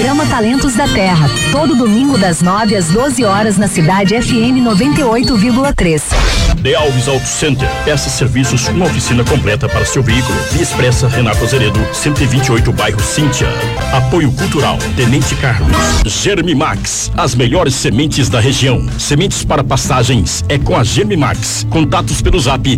Programa Talentos da Terra, todo domingo das 9 às 12 horas na Cidade FM 98,3. De Alves Auto Center, peças, serviços, uma oficina completa para seu veículo. Via Expressa Renato Azeredo, 128, bairro Cíntia. Apoio Cultural, Tenente Carlos. Germimax, as melhores sementes da região. Sementes para pastagens é com a Germimax. Contatos pelo zap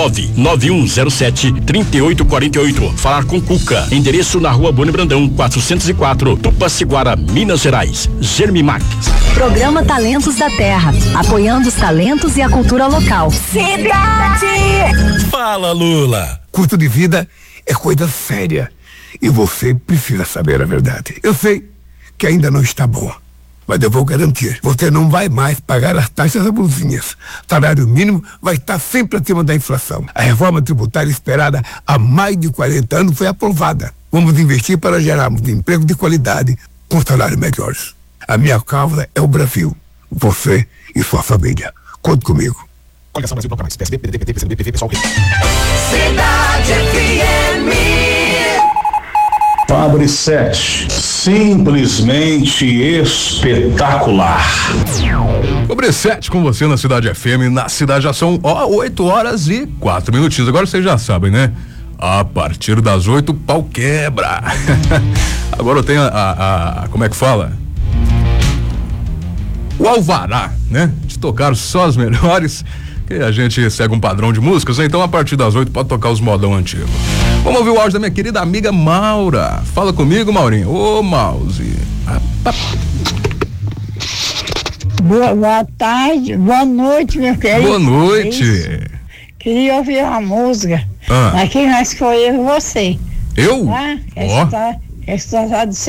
99107-3848. Falar com Cuca. Endereço na Rua Boni Brandão, 404, Tupaciguara, Minas Gerais. Germimax. Programa Talentos da Terra, apoiando os talentos e a cultura local. Cidade! Fala, Lula! Custo de vida é coisa séria e você precisa saber a verdade. Eu sei que ainda não está bom, mas eu vou garantir, você não vai mais pagar as taxas abusivas. O salário mínimo vai estar sempre acima da inflação. A reforma tributária esperada há mais de 40 anos foi aprovada. Vamos investir para gerarmos emprego de qualidade com salários melhores. A minha causa é o Brasil, você e sua família. Conte comigo. Coligação Brasil Proclamais, PSB, PDT, PT, PCdoB, PV, PSOL, Cidade FM. Fabre 7, simplesmente espetacular. Fabre 7 com você na Cidade FM, na cidade já são 8h04. Agora vocês já sabem, né? A partir das 8 o pau quebra. Agora eu tenho como é que fala? O alvará, né? De tocar só as melhores, que a gente segue um padrão de músicas, então a partir das 8 pode tocar os modão antigos. Vamos ouvir o áudio da minha querida amiga Maura. Fala comigo, Maurinho. Ô, Mouse. Boa tarde, boa noite, meu querido. Boa noite. Queria ouvir uma música, mas quem vai escolher é você. Eu? Essa tá de